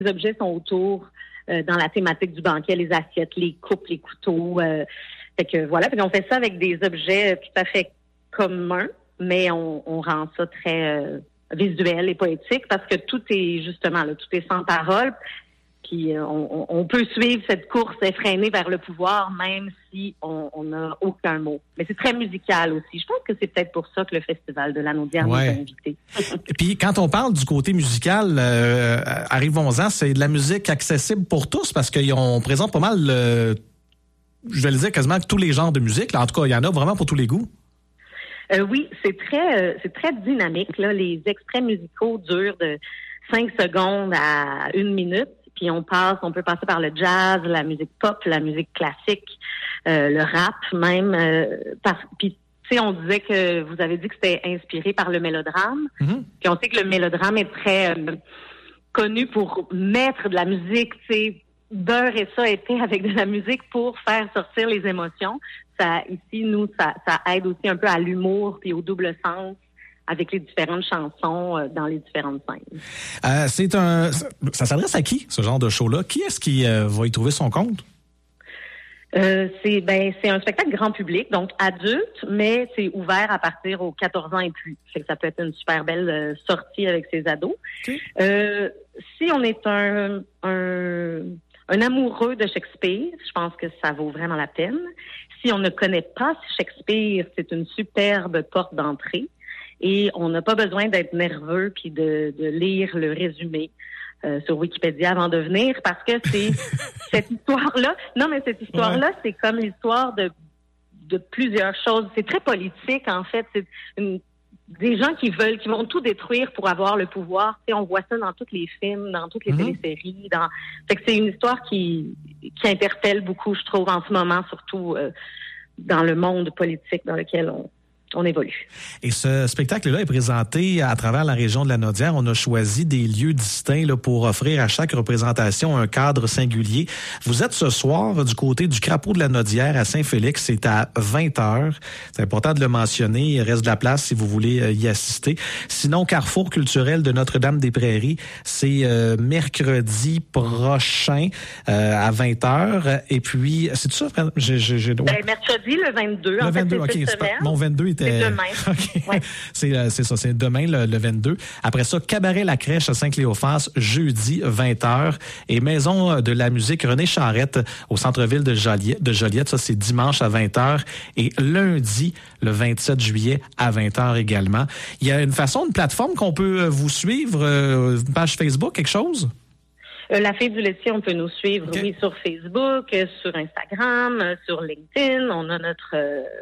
Les objets sont autour, dans la thématique du banquet, les assiettes, les coupes, les couteaux. Fait que voilà, puis on fait ça avec des objets tout à fait communs, mais on rend ça très visuel et poétique parce que tout est justement là, tout est sans parole. Puis on peut suivre cette course effrénée vers le pouvoir, même si on n'a aucun mot. Mais c'est très musical aussi. Je pense que c'est peut-être pour ça que le Festival de l'Anaudière nous a invités. Et puis quand on parle du côté musical, arrivons-en, c'est de la musique accessible pour tous parce qu'on présente pas mal, je vais le dire, quasiment tous les genres de musique. Là. En tout cas, il y en a vraiment pour tous les goûts. Oui, c'est très dynamique. Là. Les extraits musicaux durent de 5 secondes à 1 minute. Puis on peut passer par le jazz, la musique pop, la musique classique, le rap même. Puis tu sais, on disait que vous avez dit que c'était inspiré par le mélodrame. Mm-hmm. Puis on sait que le mélodrame est très connu pour mettre de la musique, tu sais, beurre et ça épais avec de la musique pour faire sortir les émotions. Ça, ici, nous, ça aide aussi un peu à l'humour puis au double sens avec les différentes chansons dans les différentes scènes. Ça s'adresse à qui, ce genre de show-là? Qui est-ce qui va y trouver son compte? C'est un spectacle grand public, donc adulte, mais c'est ouvert à partir aux 14 ans et plus. Fait que ça peut être une super belle sortie avec ses ados. Okay. Si on est un amoureux de Shakespeare, je pense que ça vaut vraiment la peine. Si on ne connaît pas Shakespeare, c'est une superbe porte d'entrée. Et on n'a pas besoin d'être nerveux puis de lire le résumé sur Wikipédia avant de venir parce que c'est cette histoire-là. Non, mais cette histoire-là, c'est comme l'histoire de plusieurs choses. C'est très politique, en fait. C'est des gens qui vont tout détruire pour avoir le pouvoir. Tu sais, on voit ça dans tous les films, dans toutes les téléséries. Fait que c'est une histoire qui interpelle beaucoup, je trouve, en ce moment, surtout dans le monde politique dans lequel on évolue. Et ce spectacle-là est présenté à travers la région de Lanaudière. On a choisi des lieux distincts là, pour offrir à chaque représentation un cadre singulier. Vous êtes ce soir du côté du Crapaud de Lanaudière à Saint-Félix. C'est à 20h. C'est important de le mentionner. Il reste de la place si vous voulez y assister. Sinon, Carrefour culturel de Notre-Dame-des-Prairies, c'est mercredi prochain à 20h. Et puis, c'est tout ça? Mercredi, le 22. Le 22, OK. Mon 22 était... C'est demain. Okay. Ouais. C'est ça, c'est demain, le 22. Après ça, Cabaret La Crèche à Saint-Cléophas, jeudi, 20h. Et Maison de la musique René Charrette au centre-ville de Joliette. Ça, c'est dimanche à 20h. Et lundi, le 27 juillet à 20h également. Il y a une plateforme qu'on peut vous suivre, une page Facebook, quelque chose? La Fille du laitier, on peut nous suivre, oui, sur Facebook, sur Instagram, sur LinkedIn. On a notre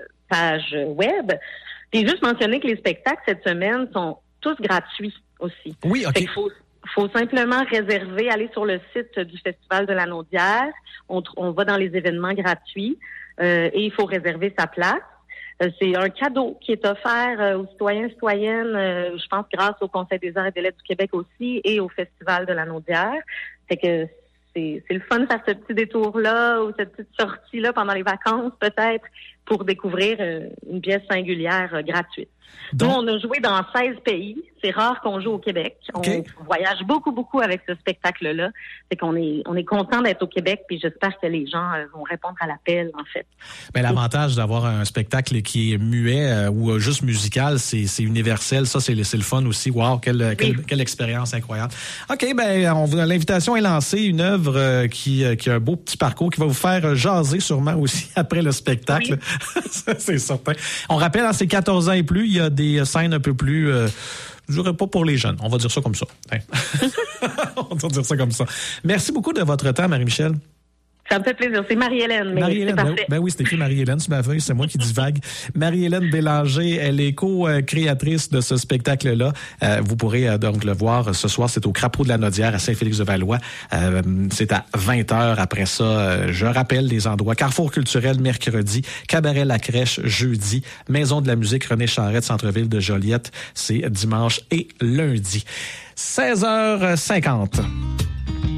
page web. Puis juste mentionner que les spectacles cette semaine sont tous gratuits aussi. Oui, OK. Faut simplement réserver, aller sur le site du Festival de l'Anaudière. On va dans les événements gratuits et il faut réserver sa place. C'est un cadeau qui est offert aux citoyens et citoyennes, je pense grâce au Conseil des arts et des lettres du Québec aussi et au Festival de l'Anaudière. Fait que c'est le fun de faire ce petit détour-là ou cette petite sortie-là pendant les vacances peut-être pour découvrir une pièce singulière gratuite. Donc, nous, on a joué dans 16 pays. C'est rare qu'on joue au Québec. Okay. On voyage beaucoup, beaucoup avec ce spectacle-là. Fait qu'on est content d'être au Québec, puis j'espère que les gens vont répondre à l'appel, en fait. Ben, l'avantage d'avoir un spectacle qui est muet ou juste musical, c'est universel. Ça, c'est le fun aussi. Wow, quelle expérience incroyable. OK, l'invitation est lancée. Une œuvre qui a un beau petit parcours qui va vous faire jaser sûrement aussi après le spectacle. Oui. Ça, c'est certain. On rappelle, c'est 14 ans et plus. Il y a des scènes un peu plus... je dirais pas pour les jeunes. On va dire ça comme ça. On va dire ça comme ça. Merci beaucoup de votre temps, Marie-Michel. Ça me fait plaisir. C'est Marie-Hélène. Marie-Hélène, c'est parfait. Ben oui, c'est écrit Marie-Hélène sur ma feuille. C'est moi qui divague. Marie-Hélène Bélanger, elle est co-créatrice de ce spectacle-là. Vous pourrez donc le voir ce soir. C'est au Crapaud de Lanaudière à Saint-Félix-de-Valois. C'est à 20h. Après ça, je rappelle les endroits. Carrefour culturel, mercredi. Cabaret La Crèche, jeudi. Maison de la musique René Charrette, centre-ville de Joliette. C'est dimanche et lundi. 16h50.